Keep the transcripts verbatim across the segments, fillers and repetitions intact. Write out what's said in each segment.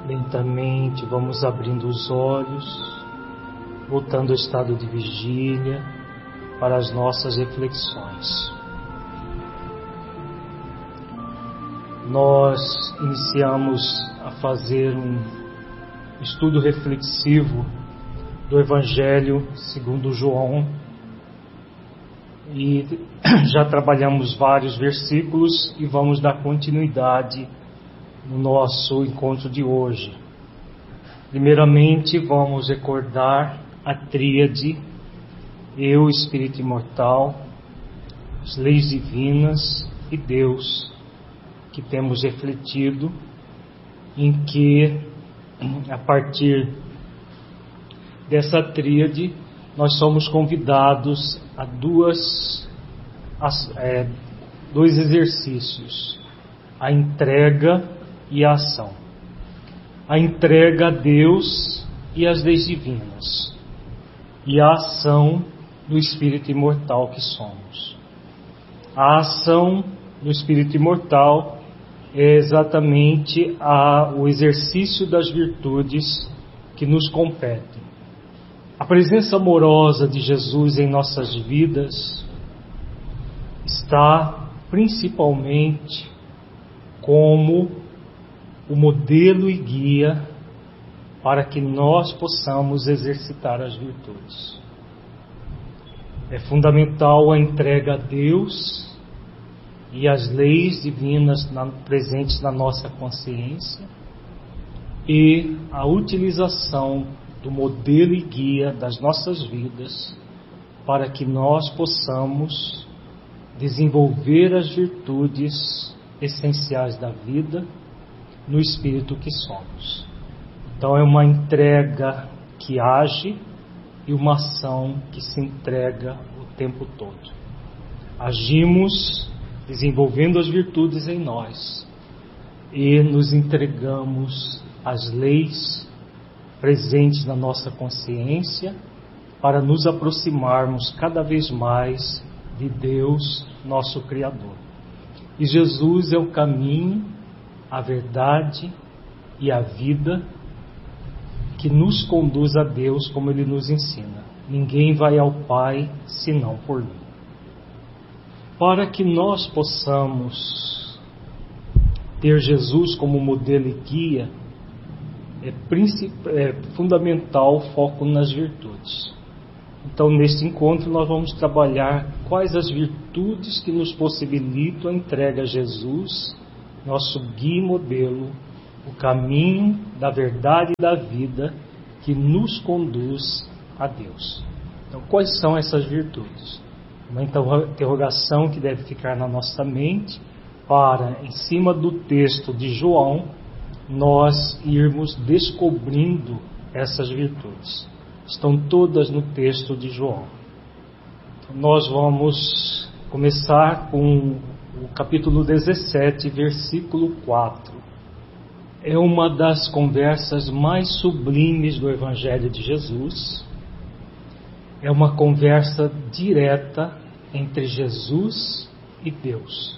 Lentamente vamos abrindo os olhos, voltando ao estado de vigília para as nossas reflexões. Nós iniciamos a fazer um estudo reflexivo do Evangelho segundo João e já trabalhamos vários versículos e vamos dar continuidade no nosso encontro de hoje. Primeiramente, vamos recordar a tríade: eu, Espírito imortal, as leis divinas e Deus, que temos refletido, em que, a partir dessa tríade, nós somos convidados a duas, a, é, dois exercícios: a entrega e a ação. A entrega a Deus e às leis divinas, e a ação do Espírito imortal que somos. A ação do Espírito imortal é exatamente a, o exercício das virtudes que nos competem. A presença amorosa de Jesus em nossas vidas está principalmente como o modelo e guia para que nós possamos exercitar as virtudes. É fundamental a entrega a Deus e as leis divinas na, presentes na nossa consciência, e a utilização do modelo e guia das nossas vidas para que nós possamos desenvolver as virtudes essenciais da vida no espírito que somos. Então é uma entrega que age e uma ação que se entrega o tempo todo. Agimos desenvolvendo as virtudes em nós e nos entregamos às leis presentes na nossa consciência para nos aproximarmos cada vez mais de Deus, nosso Criador. E Jesus é o caminho, a verdade e a vida que nos conduz a Deus, como Ele nos ensina. Ninguém vai ao Pai senão por mim. Para que nós possamos ter Jesus como modelo e guia, é, é fundamental o foco nas virtudes. Então, neste encontro, nós vamos trabalhar quais as virtudes que nos possibilitam a entrega a Jesus, nosso guia e modelo, o caminho da verdade e da vida que nos conduz a Deus. Então, quais são essas virtudes? Uma interrogação que deve ficar na nossa mente para, em cima do texto de João, nós irmos descobrindo essas virtudes. Estão todas no texto de João. Então, nós vamos começar com o capítulo dezessete, versículo quatro. É uma das conversas mais sublimes do Evangelho de Jesus. É uma conversa direta entre Jesus e Deus.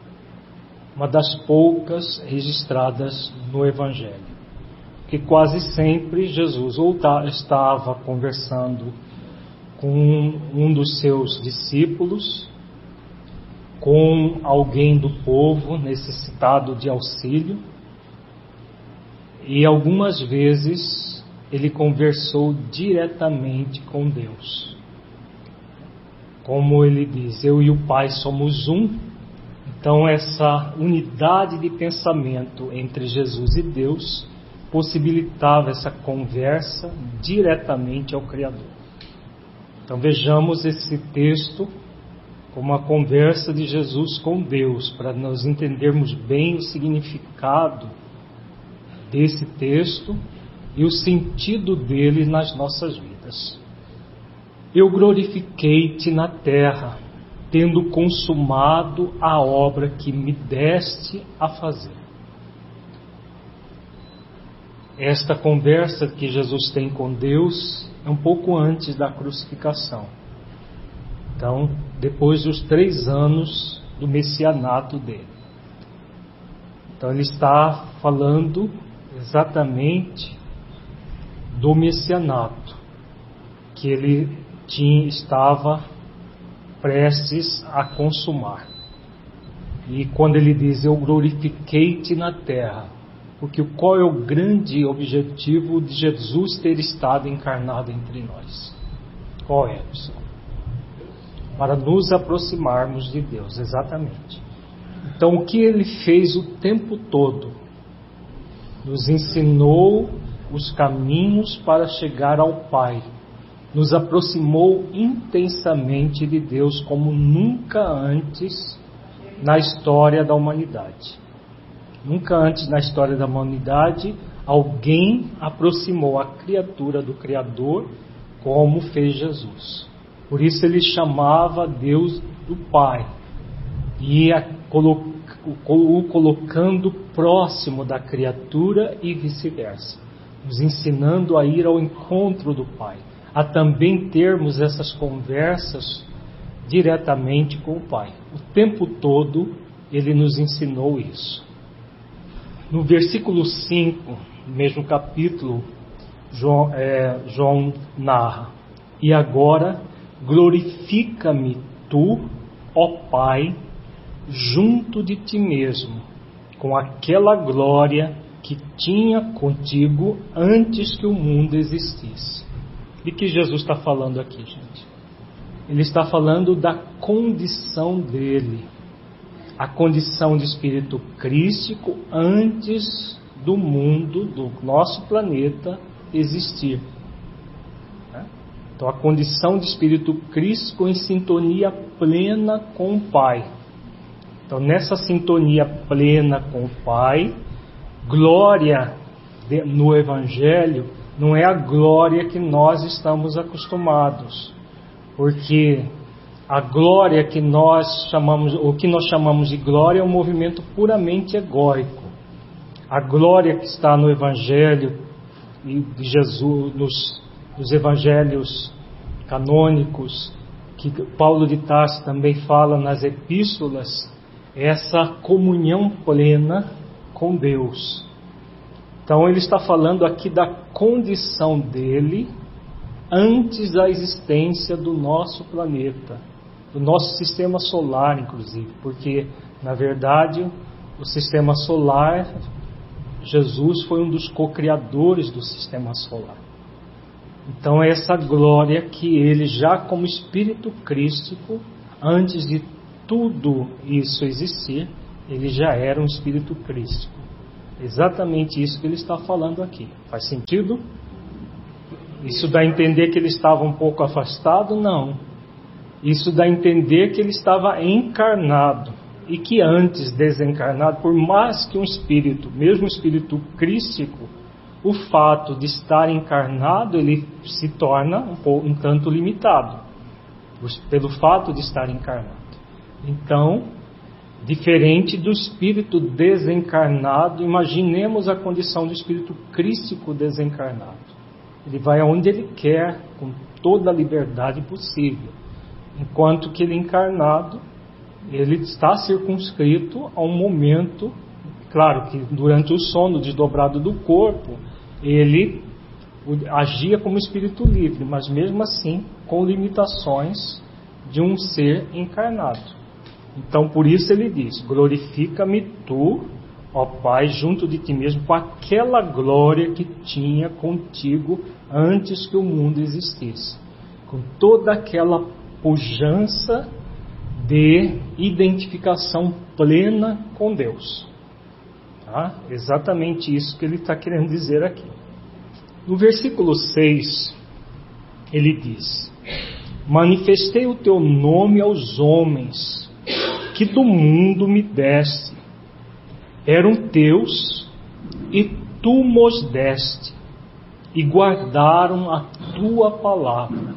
Uma das poucas registradas no Evangelho. Que quase sempre Jesus ou estava conversando com um dos seus discípulos, com alguém do povo necessitado de auxílio, e algumas vezes ele conversou diretamente com Deus. Como ele diz, eu e o Pai somos um. Então essa unidade de pensamento entre Jesus e Deus possibilitava essa conversa diretamente ao Criador. Então vejamos esse texto como uma conversa de Jesus com Deus, para nós entendermos bem o significado desse texto e o sentido dele nas nossas vidas. Eu glorifiquei-te na terra, tendo consumado a obra que me deste a fazer. Esta conversa que Jesus tem com Deus é um pouco antes da crucificação. Então, depois dos três anos do messianato dele. Então ele está falando exatamente do messianato que ele tinha, estava prestes a consumar. E quando ele diz, eu glorifiquei-te na terra, porque qual é o grande objetivo de Jesus ter estado encarnado entre nós? Qual é, pessoal? Para nos aproximarmos de Deus, exatamente. Então, o que ele fez o tempo todo? Nos ensinou os caminhos para chegar ao Pai. Nos aproximou intensamente de Deus como nunca antes na história da humanidade. Nunca antes na história da humanidade alguém aproximou a criatura do Criador como fez Jesus. Por isso ele chamava Deus do Pai e a, colo, o, o colocando próximo da criatura e vice-versa, nos ensinando a ir ao encontro do Pai, a também termos essas conversas diretamente com o Pai. O tempo todo ele nos ensinou isso. No versículo cinco, no mesmo capítulo, João, é, João narra: e agora glorifica-me tu, ó Pai, junto de ti mesmo, com aquela glória que tinha contigo antes que o mundo existisse. De que Jesus está falando aqui, gente? Ele está falando da condição dele, a condição de espírito crístico antes do mundo, do nosso planeta existir. Então, a condição de espírito crístico em sintonia plena com o Pai. Então, nessa sintonia plena com o Pai, glória de, no Evangelho não é a glória que nós estamos acostumados, porque a glória que nós chamamos, o que nós chamamos de glória, é um movimento puramente egóico. A glória que está no Evangelho de Jesus, nos os evangelhos canônicos, que Paulo de Tarso também fala nas epístolas, essa comunhão plena com Deus. Então ele está falando aqui da condição dele antes da existência do nosso planeta, do nosso sistema solar, inclusive, porque na verdade o sistema solar, Jesus foi um dos co-criadores do sistema solar. Então é essa glória que ele, já como espírito crístico, antes de tudo isso existir, ele já era um espírito crístico. Exatamente isso que ele está falando aqui. Faz sentido? Isso dá a entender que ele estava um pouco afastado? Não. Isso dá a entender que ele estava encarnado e que antes desencarnado, por mais que um espírito, mesmo um espírito crístico, o fato de estar encarnado, ele se torna um, pouco, um tanto limitado, pelo fato de estar encarnado. Então, diferente do espírito desencarnado, imaginemos a condição do espírito crístico desencarnado. Ele vai aonde ele quer, com toda a liberdade possível, enquanto que ele encarnado, ele está circunscrito a um momento. Claro que durante o sono desdobrado do corpo, ele agia como espírito livre, mas mesmo assim com limitações de um ser encarnado. Então por isso ele diz: glorifica-me tu, ó Pai, junto de ti mesmo, com aquela glória que tinha contigo antes que o mundo existisse, com toda aquela pujança de identificação plena com Deus. Tá? Exatamente isso que ele está querendo dizer aqui. No versículo seis, ele diz: manifestei o teu nome aos homens, que do mundo me deste. Eram teus, e tu mos deste, e guardaram a tua palavra.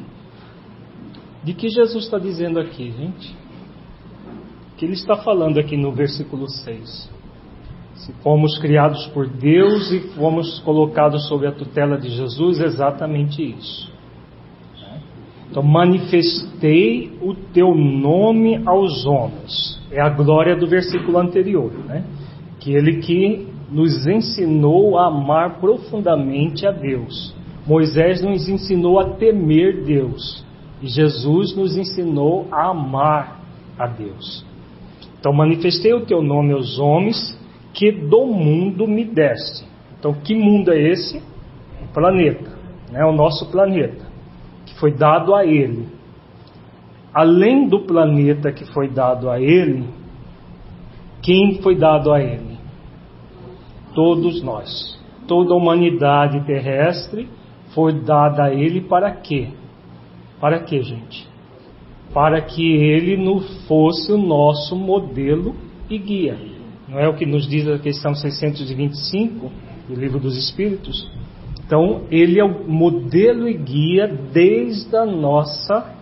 De que Jesus está dizendo aqui, gente? Que ele está falando aqui no versículo seis. Se fomos criados por Deus e fomos colocados sob a tutela de Jesus, é exatamente isso. Então, manifestei o teu nome aos homens. É a glória do versículo anterior, né? Que ele que nos ensinou a amar profundamente a Deus. Moisés nos ensinou a temer Deus. E Jesus nos ensinou a amar a Deus. Então, manifestei o teu nome aos homens que do mundo me deste. Então, que mundo é esse? O planeta, né? O nosso planeta, que foi dado a ele. Além do planeta que foi dado a ele, quem foi dado a ele? Todos nós. Toda a humanidade terrestre foi dada a ele para quê? Para quê, gente? Para que ele não fosse o nosso modelo e guia. Não é o que nos diz a questão seiscentos e vinte e cinco do Livro dos Espíritos? Então, ele é o modelo e guia desde a nossa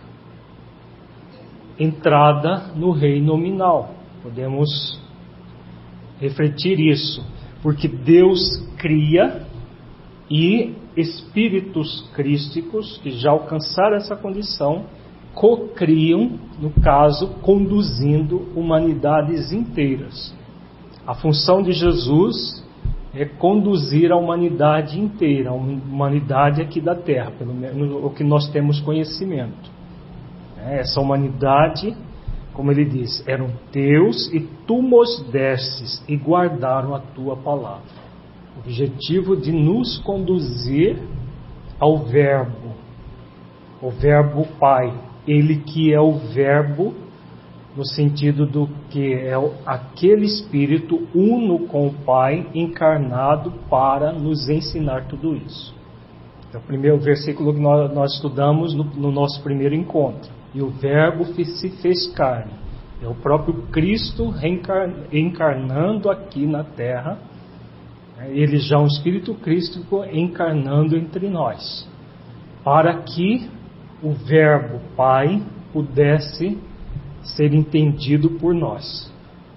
entrada no reino nominal. Podemos refletir isso, porque Deus cria e espíritos crísticos que já alcançaram essa condição co-criam, no caso, conduzindo humanidades inteiras. A função de Jesus é conduzir a humanidade inteira, a humanidade aqui da Terra, pelo menos o que nós temos conhecimento. Essa humanidade, como ele diz, eram teus e tu nos destes e guardaram a tua palavra. O objetivo de nos conduzir ao Verbo, o Verbo Pai, ele que é o Verbo no sentido do que é aquele Espírito uno com o Pai encarnado para nos ensinar tudo isso. É o primeiro versículo que nós, nós estudamos no, no nosso primeiro encontro. E o Verbo se fez carne. É o próprio Cristo encarnando aqui na Terra. Ele já é um Espírito crístico encarnando entre nós, para que o Verbo Pai pudesse ser entendido por nós.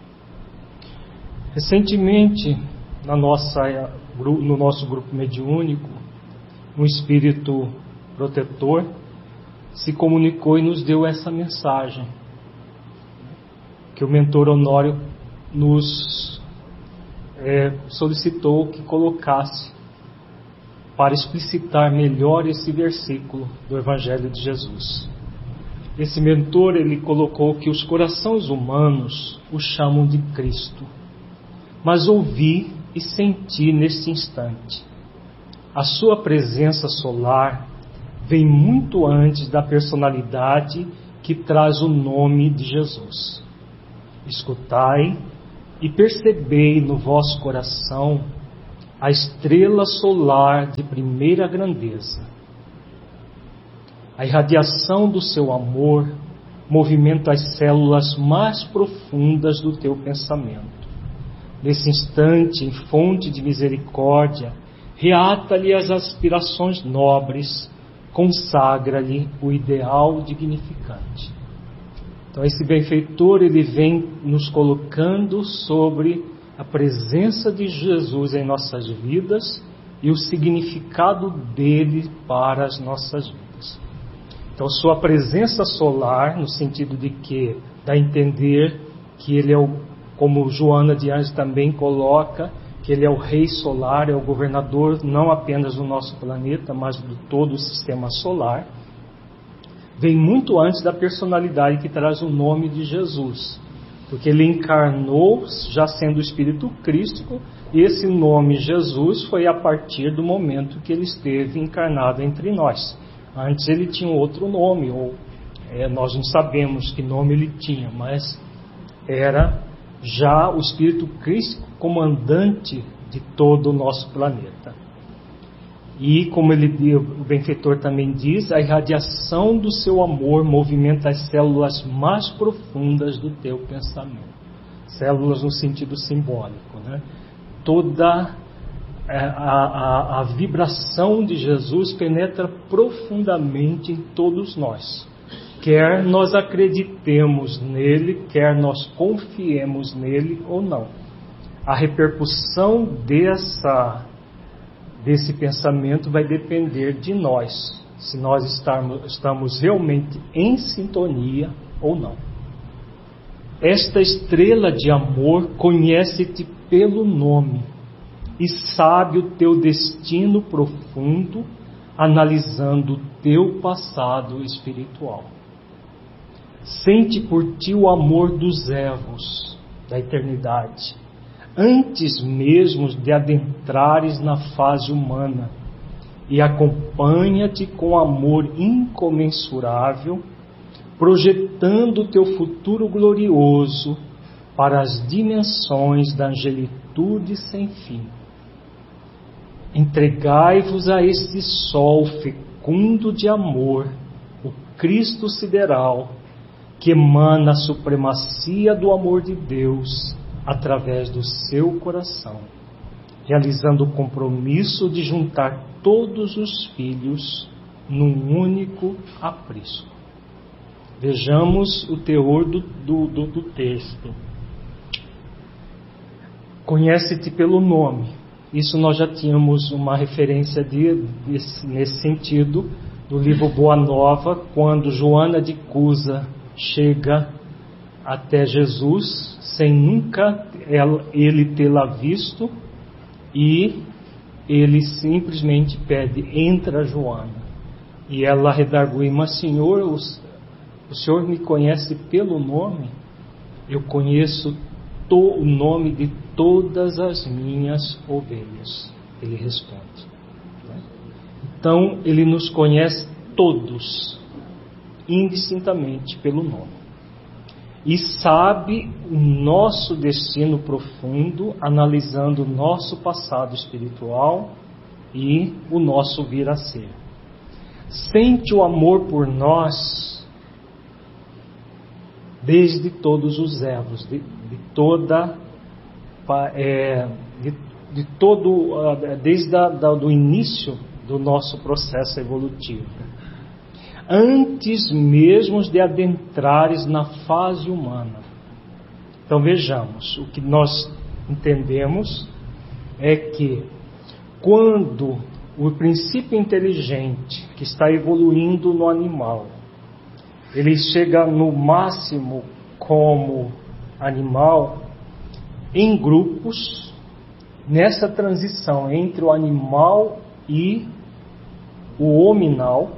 Recentemente, na nossa, no nosso grupo mediúnico, um espírito protetor se comunicou e nos deu essa mensagem que o mentor Honório nos é, solicitou que colocasse para explicitar melhor esse versículo do Evangelho de Jesus. Esse mentor, ele colocou que os corações humanos o chamam de Cristo, mas ouvi e senti neste instante. A sua presença solar vem muito antes da personalidade que traz o nome de Jesus. Escutai e percebei no vosso coração a estrela solar de primeira grandeza. A irradiação do seu amor movimenta as células mais profundas do teu pensamento. Nesse instante, em fonte de misericórdia, reata-lhe as aspirações nobres, consagra-lhe o ideal dignificante. Então esse benfeitor, ele vem nos colocando sobre a presença de Jesus em nossas vidas e o significado dele para as nossas vidas. Então sua presença solar, no sentido de que dá a entender que ele é o, como Joana de Anjos também coloca, que ele é o rei solar, é o governador não apenas do nosso planeta, mas de todo o sistema solar, vem muito antes da personalidade que traz o nome de Jesus, porque ele encarnou já sendo o Espírito Crístico, e esse nome Jesus foi a partir do momento que ele esteve encarnado entre nós. Antes ele tinha outro nome, ou é, nós não sabemos que nome ele tinha, mas era já o Espírito Crístico comandante de todo o nosso planeta. E como ele, o benfeitor também diz, a irradiação do seu amor movimenta as células mais profundas do teu pensamento. Células no sentido simbólico, né? Toda a, a, a vibração de Jesus penetra profundamente em todos nós. Quer nós acreditemos nele, quer nós confiemos nele ou não. A repercussão dessa, desse pensamento vai depender de nós, se nós estarmos, estamos realmente em sintonia ou não. Esta estrela de amor conhece-te pelo nome e sabe o teu destino profundo, analisando o teu passado espiritual. Sente por ti o amor dos erros da eternidade, antes mesmo de adentrares na fase humana, e acompanha-te com amor incomensurável, projetando o teu futuro glorioso para as dimensões da angelitude sem fim. Entregai-vos a este sol fecundo de amor, o Cristo sideral, que emana a supremacia do amor de Deus através do seu coração, realizando o compromisso de juntar todos os filhos num único aprisco. Vejamos o teor do, do, do, do texto. Conhece-te pelo nome. Isso nós já tínhamos uma referência de, de, nesse sentido do livro Boa Nova, quando Joana de Cusa chega até Jesus sem nunca ela, ele tê-la visto, e ele simplesmente pede: entra, Joana. E ela redargui: mas Senhor, os, o Senhor me conhece pelo nome? Eu conheço to, o nome de todas as minhas ovelhas. Ele responde. Então, ele nos conhece todos, indistintamente, pelo nome. E sabe o nosso destino profundo, analisando o nosso passado espiritual e o nosso vir a ser. Sente o amor por nós desde todos os erros, de, de toda, é, de, de todo, desde a, da, do início do nosso processo evolutivo. Antes mesmo de adentrares na fase humana. Então vejamos, o que nós entendemos é que quando o princípio inteligente que está evoluindo no animal, ele chega no máximo como animal, em grupos, nessa transição entre o animal e o hominal,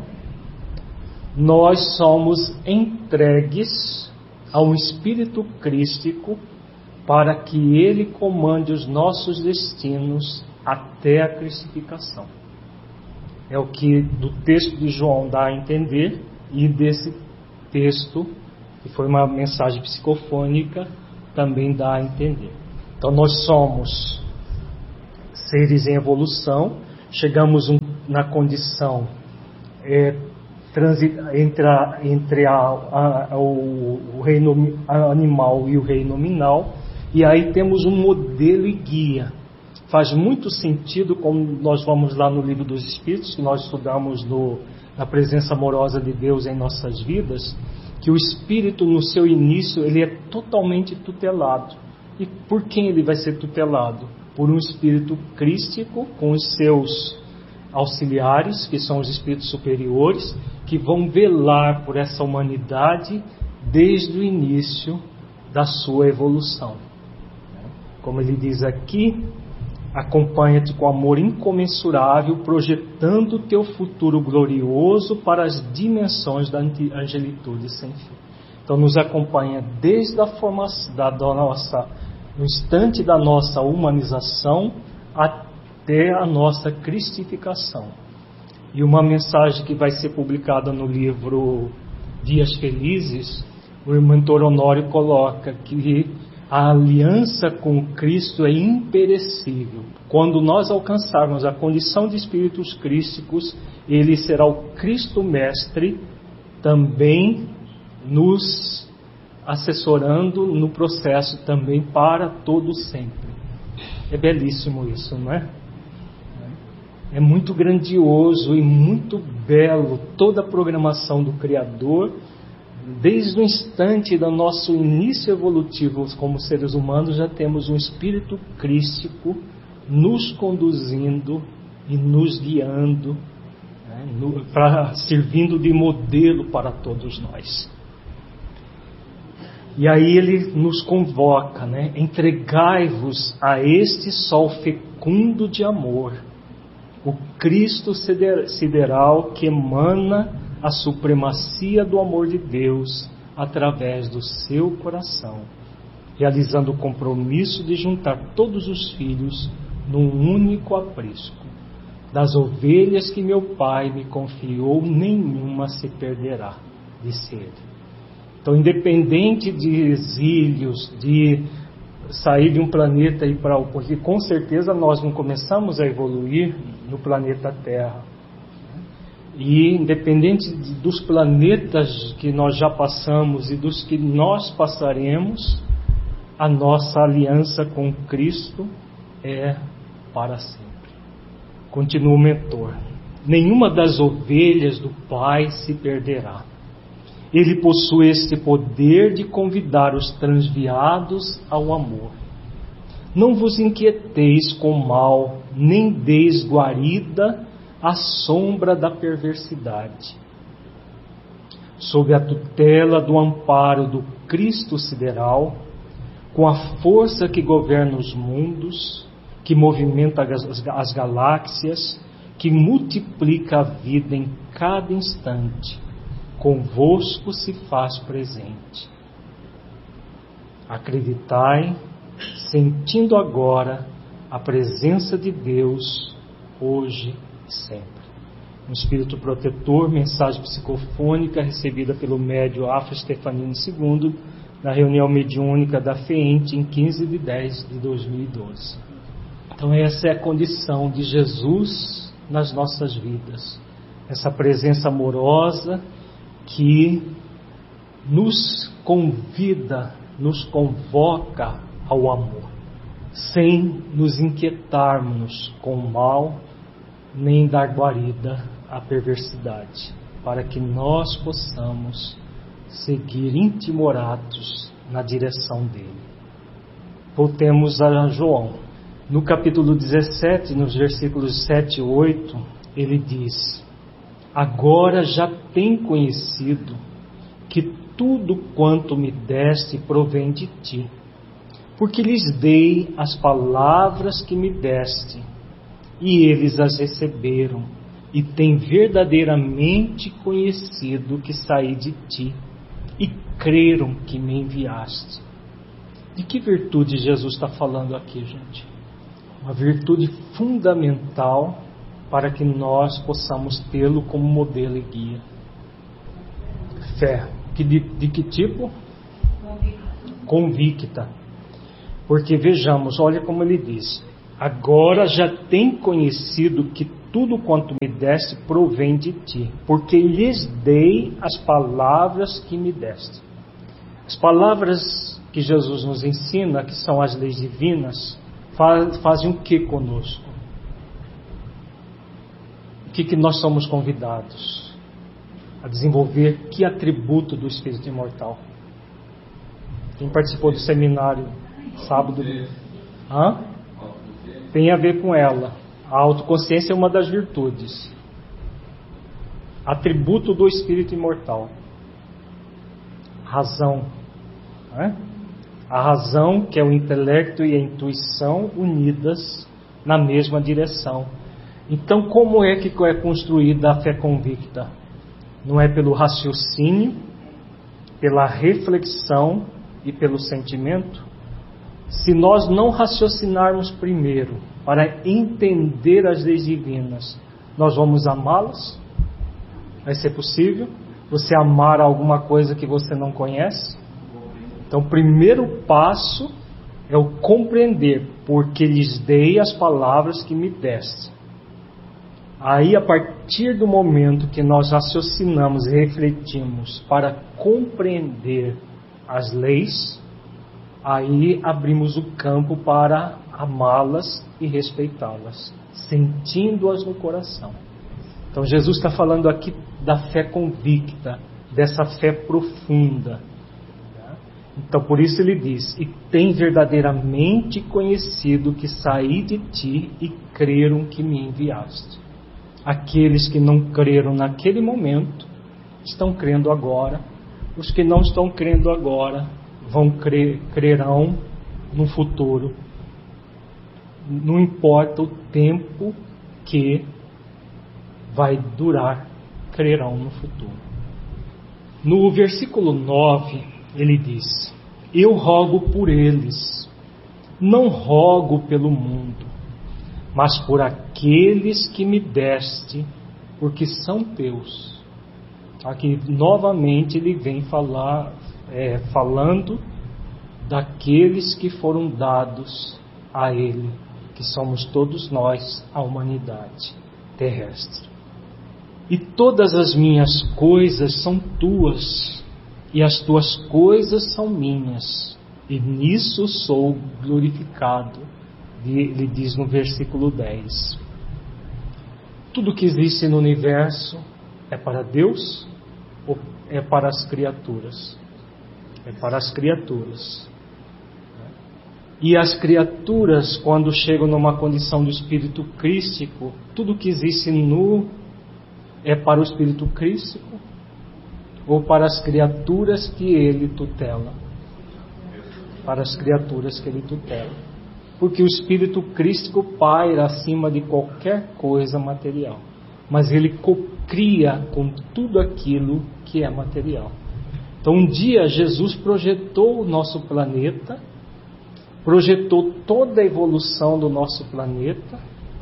nós somos entregues a um espírito crístico para que ele comande os nossos destinos até a cristificação. É o que do texto de João dá a entender, e desse texto, que foi uma mensagem psicofônica, também dá a entender. Então nós somos seres em evolução, chegamos um, na condição é, transi, entre, a, entre a, a, o, o reino animal e o reino nominal, e aí temos um modelo e guia. Faz muito sentido, como nós vamos lá no Livro dos Espíritos, que nós estudamos no, na presença amorosa de Deus em nossas vidas, que o espírito no seu início ele é totalmente tutelado. E por quem ele vai ser tutelado? Por um espírito crístico com os seus auxiliares, que são os espíritos superiores, que vão velar por essa humanidade desde o início da sua evolução. Como ele diz aqui: acompanha-te com amor incomensurável, projetando o teu futuro glorioso para as dimensões da angelitude sem fim. Então nos acompanha desde a formação da, da nossa, no instante da nossa humanização até a nossa cristificação. E uma mensagem que vai ser publicada no livro Dias Felizes, o irmão Honório coloca que a aliança com Cristo é imperecível. Quando nós alcançarmos a condição de espíritos crísticos, ele será o Cristo Mestre, também nos assessorando no processo também para todo sempre. É belíssimo isso, não é? É muito grandioso e muito belo toda a programação do Criador. Desde o instante do nosso início evolutivo como seres humanos, já temos um espírito crístico nos conduzindo e nos guiando, né, no, pra, servindo de modelo para todos nós. E aí ele nos convoca, né? Entregai-vos a este sol fecundo de amor, o Cristo sideral que emana a supremacia do amor de Deus através do seu coração, realizando o compromisso de juntar todos os filhos num único aprisco. Das ovelhas que meu Pai me confiou, nenhuma se perderá, disse ele. Então, independente de exílios, de sair de um planeta e para outro, porque com certeza nós não começamos a evoluir no planeta Terra. E independente de, dos planetas que nós já passamos e dos que nós passaremos, a nossa aliança com Cristo é para sempre. Continua o mentor. Nenhuma das ovelhas do Pai se perderá. Ele possui este poder de convidar os transviados ao amor. Não vos inquieteis com mal, nem deis guarida à sombra da perversidade. Sob a tutela do amparo do Cristo sideral, com a força que governa os mundos, que movimenta as, as galáxias, que multiplica a vida em cada instante, convosco se faz presente. Acreditai, sentindo agora a presença de Deus, hoje e sempre. Um espírito protetor, mensagem psicofônica recebida pelo médium Afra Stefanini segundo, na reunião mediúnica da FEENTE em quinze de dez de dois mil e doze. Então essa é a condição de Jesus nas nossas vidas. Essa presença amorosa que nos convida, nos convoca ao amor, sem nos inquietarmos com o mal, nem dar guarida à perversidade, para que nós possamos seguir intimorados na direção dele. Voltemos a João. No capítulo dezessete, nos versículos sete e oito, ele diz: agora já tem conhecido que tudo quanto me deste provém de ti, porque lhes dei as palavras que me deste, e eles as receberam, e têm verdadeiramente conhecido que saí de ti, e creram que me enviaste. De que virtude Jesus está falando aqui, gente? Uma virtude fundamental para que nós possamos tê-lo como modelo e guia. Fé. Que de, de que tipo? Convicta. Convicta. Porque vejamos, olha como ele diz: agora já tem conhecido que tudo quanto me deste provém de ti, porque lhes dei as palavras que me deste. As palavras que Jesus nos ensina, que são as leis divinas, fazem o que conosco? O que, que nós somos convidados? A desenvolver que atributo do Espírito Imortal? Quem participou do seminário sábado? Hã? Tem a ver com ela. A autoconsciência é uma das virtudes. Atributo do Espírito Imortal. Razão. Né? A razão, que é o intelecto e a intuição unidas na mesma direção. Então, como é que é construída a fé convicta? Não é pelo raciocínio, pela reflexão e pelo sentimento? Se nós não raciocinarmos primeiro para entender as leis divinas, nós vamos amá-las? Vai ser possível você amar alguma coisa que você não conhece? Então, o primeiro passo é o compreender, porque lhes dei as palavras que me deste. Aí, a partir do momento que nós raciocinamos e refletimos para compreender as leis, aí abrimos o campo para amá-las e respeitá-las, sentindo-as no coração. Então, Jesus está falando aqui da fé convicta, dessa fé profunda. Então, por isso ele diz: e tem verdadeiramente conhecido que saí de ti e creram que me enviaste. Aqueles que não creram naquele momento estão crendo agora. Os que não estão crendo agora vão crer, crerão no futuro. Não importa o tempo que vai durar, crerão no futuro. No versículo nove, ele diz: eu rogo por eles, não rogo pelo mundo, mas por aqueles que me deste, porque são teus. Aqui novamente ele vem falar, é, falando daqueles que foram dados a ele, que somos todos nós, a humanidade terrestre. E todas as minhas coisas são tuas, e as tuas coisas são minhas, e nisso sou glorificado. Ele diz no versículo dez. Tudo que existe no universo é para Deus ou é para as criaturas? É para as criaturas. E as criaturas, quando chegam numa condição do espírito crístico, tudo que existe no é para o espírito crístico ou para as criaturas que ele tutela? Para as criaturas que ele tutela. Porque o espírito crístico paira acima de qualquer coisa material, mas ele cocria com tudo aquilo que é material. Então um dia Jesus projetou o nosso planeta, projetou toda a evolução do nosso planeta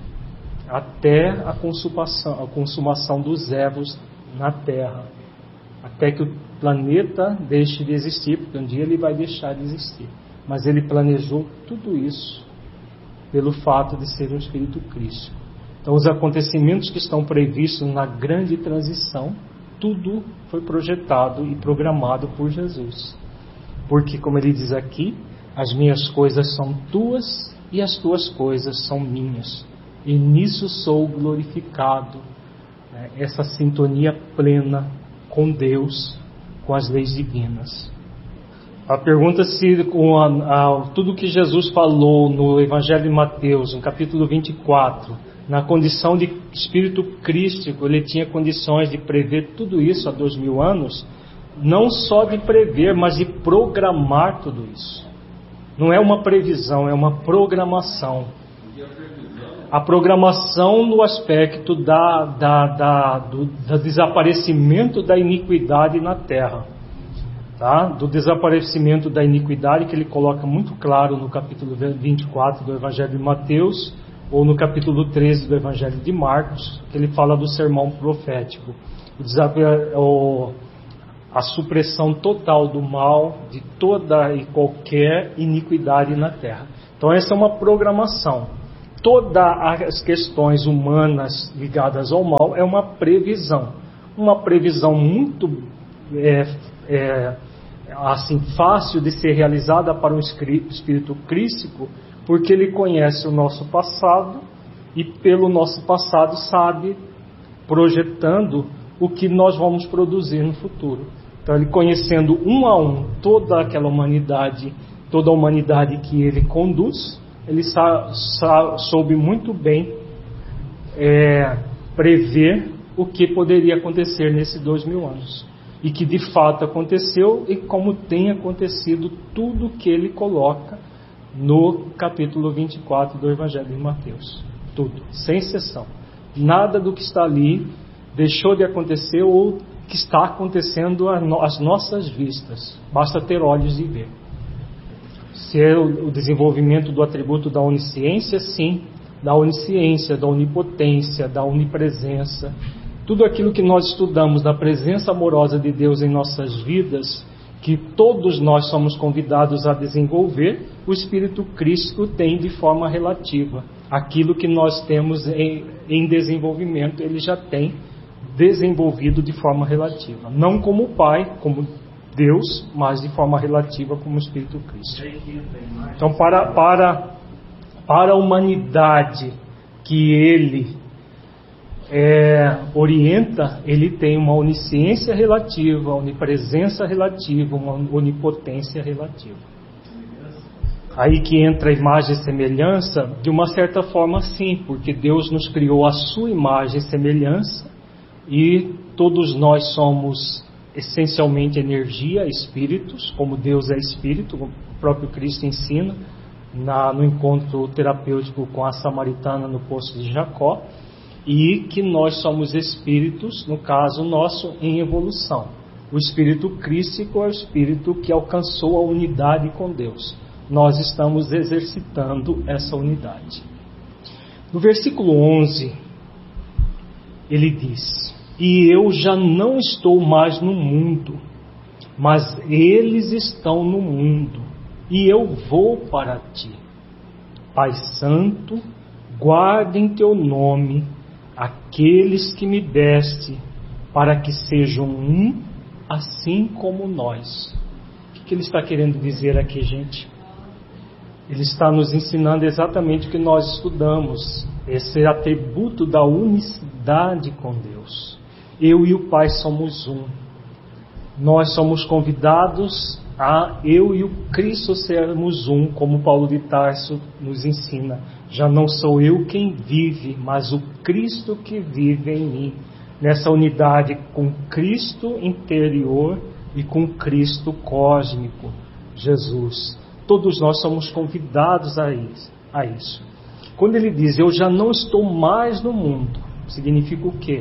até a consumação, a consumação dos evos na Terra, até que o planeta deixe de existir, porque um dia ele vai deixar de existir. Mas ele planejou tudo isso pelo fato de ser um espírito crístico. Então os acontecimentos que estão previstos na grande transição, tudo foi projetado e programado por Jesus. Porque, como ele diz aqui, as minhas coisas são tuas e as tuas coisas são minhas. E nisso sou glorificado. Né? Essa sintonia plena com Deus, com as leis divinas. A pergunta se com a, a, tudo que Jesus falou no Evangelho de Mateus, no capítulo vinte e quatro, na condição de espírito crístico, ele tinha condições de prever tudo isso há dois mil anos, não só de prever, mas de programar tudo isso. Não é uma previsão, é uma programação. A programação no aspecto da, da, da, do, do desaparecimento da iniquidade na Terra. Tá? Do desaparecimento da iniquidade, que ele coloca muito claro no capítulo vinte e quatro do Evangelho de Mateus, ou no capítulo treze do Evangelho de Marcos, que ele fala do sermão profético. O, o, a supressão total do mal, de toda e qualquer iniquidade na Terra. Então essa é uma programação. Todas as questões humanas ligadas ao mal é uma previsão. Uma previsão muito é, é, assim, fácil de ser realizada para um espírito crístico, porque ele conhece o nosso passado e pelo nosso passado sabe, projetando o que nós vamos produzir no futuro. Então ele, conhecendo um a um toda aquela humanidade, toda a humanidade que ele conduz, ele sa- sa- soube muito bem é, prever o que poderia acontecer nesses dois mil anos. E que de fato aconteceu, e como tem acontecido tudo que ele coloca no capítulo vinte e quatro do Evangelho de Mateus. Tudo, sem exceção. Nada do que está ali deixou de acontecer ou que está acontecendo às nossas vistas. Basta ter olhos de ver. Se é o desenvolvimento do atributo da onisciência, sim, da onisciência, da onipotência, da onipresença. Tudo aquilo que nós estudamos da presença amorosa de Deus em nossas vidas, que todos nós somos convidados a desenvolver, o Espírito Crístico tem de forma relativa. Aquilo que nós temos em, em desenvolvimento, ele já tem desenvolvido de forma relativa. Não como o Pai, como Deus, mas de forma relativa como o Espírito Crístico. Então, para, para, para a humanidade que ele é, orienta, ele tem uma onisciência relativa, onipresença relativa, uma onipotência relativa. Aí que entra a imagem e semelhança, de uma certa forma sim, porque Deus nos criou a sua imagem e semelhança, e todos nós somos essencialmente energia, espíritos, como Deus é espírito, o próprio Cristo ensina na, no encontro terapêutico com a samaritana no poço de Jacó, e que nós somos espíritos, no caso nosso, em evolução. O espírito crístico é o espírito que alcançou a unidade com Deus. Nós estamos exercitando essa unidade. No versículo onze, ele diz: e eu já não estou mais no mundo, mas eles estão no mundo, e eu vou para ti. Pai Santo, guardem teu nome aqueles que me deste, para que sejam um, assim como nós. O que ele está querendo dizer aqui, gente? Ele está nos ensinando exatamente o que nós estudamos, esse atributo da unicidade com Deus. Eu e o Pai somos um. Nós somos convidados a eu e o Cristo sermos um, como Paulo de Tarso nos ensina. Já não sou eu quem vive, mas o Cristo que vive em mim. Nessa unidade com Cristo interior e com Cristo cósmico, Jesus. Todos nós somos convidados a isso, a isso. Quando ele diz, eu já não estou mais no mundo, significa o quê?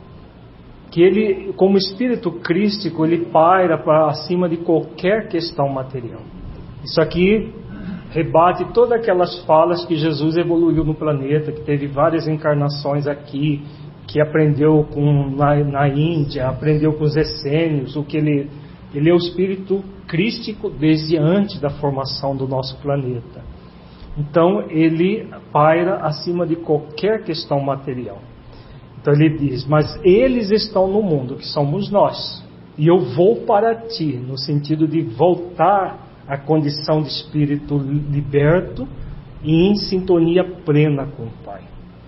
Que ele, como espírito crístico, ele paira para acima de qualquer questão material. Isso aqui rebate todas aquelas falas que Jesus evoluiu no planeta, que teve várias encarnações aqui, que aprendeu com, na, na Índia, aprendeu com os essênios, o que ele, ele é o espírito crístico desde antes da formação do nosso planeta. Então ele paira acima de qualquer questão material. Então ele diz, mas eles estão no mundo, que somos nós, e eu vou para ti, no sentido de voltar à condição de espírito liberto e em sintonia plena com o Pai.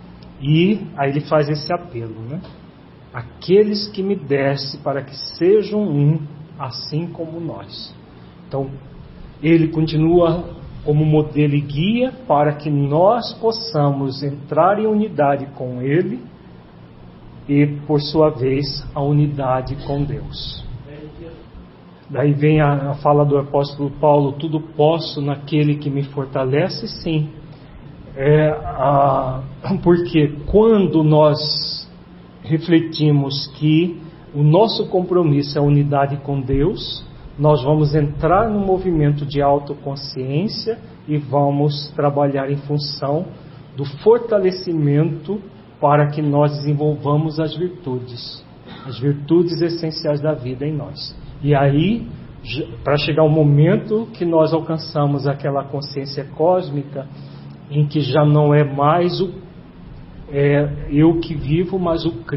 E aí ele faz esse apelo, né? Aqueles que me deste, para que sejam um, assim como nós. Então ele continua como modelo e guia para que nós possamos entrar em unidade com ele e, por sua vez, a unidade com Deus. Daí vem a, a fala do apóstolo Paulo, tudo posso naquele que me fortalece, sim. É, a, porque quando nós refletimos que o nosso compromisso é a unidade com Deus, nós vamos entrar no movimento de autoconsciência e vamos trabalhar em função do fortalecimento para que nós desenvolvamos as virtudes, as virtudes essenciais da vida em nós. E aí, para chegar ao momento que nós alcançamos aquela consciência cósmica, em que já não é mais o é, eu que vivo, mas o Cristo.